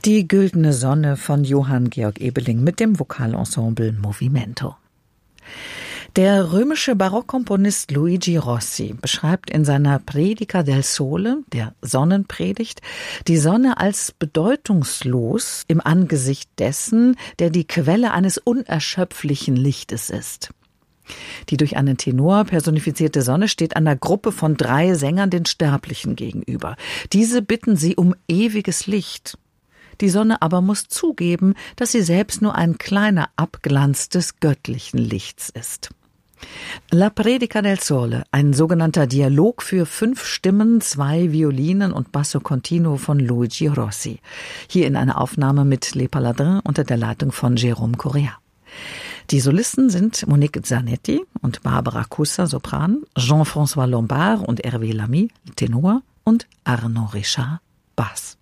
Die güldene Sonne von Johann Georg Ebeling mit dem Vokalensemble Movimento. Der römische Barockkomponist Luigi Rossi beschreibt in seiner Predica del Sole, der Sonnenpredigt, die Sonne als bedeutungslos im Angesicht dessen, der die Quelle eines unerschöpflichen Lichtes ist. Die durch einen Tenor personifizierte Sonne steht einer Gruppe von 3 Sängern den Sterblichen gegenüber. Diese bitten sie um ewiges Licht. Die Sonne aber muss zugeben, dass sie selbst nur ein kleiner Abglanz des göttlichen Lichts ist. La Predica del Sole, ein sogenannter Dialog für 5 Stimmen, 2 Violinen und Basso Continuo von Luigi Rossi. Hier in einer Aufnahme mit Les Paladins unter der Leitung von Jérôme Correa. Die Solisten sind Monique Zanetti und Barbara Cussa, Sopran, Jean-François Lombard und Hervé Lamy, Tenor und Arnaud Richard, Bass.